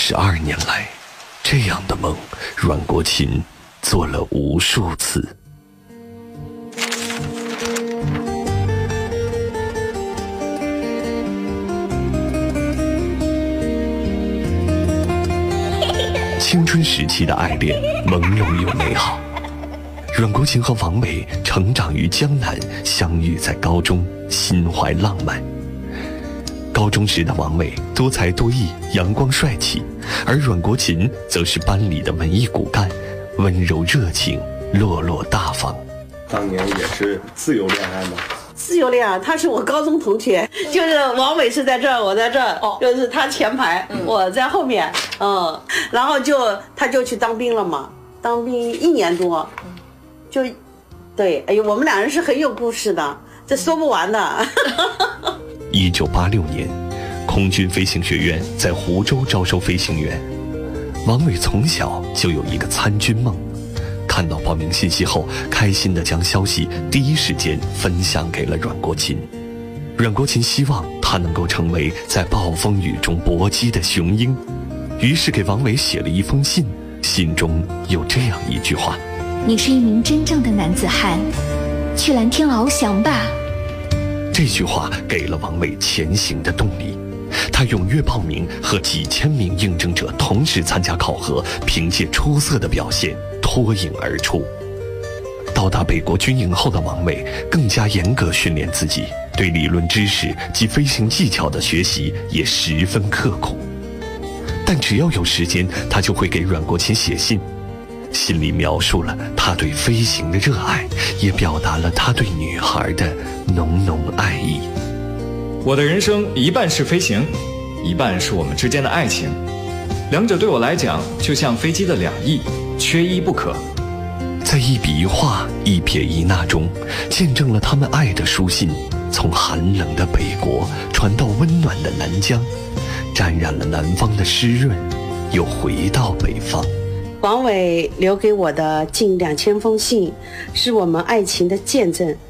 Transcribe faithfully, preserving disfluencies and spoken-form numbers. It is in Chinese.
十二年来，这样的梦，阮国琴做了无数次。青春时期的爱恋朦胧又美好。阮国琴和王伟成长于江南，相遇在高中，心怀浪漫。高中时的王伟多才多艺，阳光帅气，而阮国琴则是班里的文艺骨干，温柔热情，落落大方。 当年也是自由恋爱吗？ 自由恋爱，他是我高中同学，就是王伟是在这儿，我在这儿，哦、就是他前排，嗯、我在后面，嗯，然后就他就去当兵了嘛，当兵一年多，就，对，哎呦，我们两人是很有故事的，这说不完的。 一九八六年，空军飞行学院在湖州招收飞行员。王伟从小就有一个参军梦，看到报名信息后，开心地将消息第一时间分享给了阮国琴。阮国琴希望他能够成为在暴风雨中搏击的雄鹰，于是给王伟写了一封信，信中有这样一句话： 你是一名真正的男子汉，去蓝天翱翔吧。 这句话给了王伟前行的动力，他踊跃报名，和几千名应征者同时参加考核，凭借出色的表现脱颖而出。到达北国军营后的王伟更加严格训练自己，对理论知识及飞行技巧的学习也十分刻苦。但只要有时间，他就会给阮国琴写信，信里描述了他对飞行的热爱，也表达了他对女孩的浓浓爱意。 我的人生一半是飞行，一半是我们之间的爱情，两者对我来讲就像飞机的两翼，缺一不可。 在一笔一画，一撇一捺中，见证了他们爱的书信从寒冷的北国传到温暖的南疆，沾染了南方的湿润，又回到北方。 王伟留给我的近两千封信，是我们爱情的见证，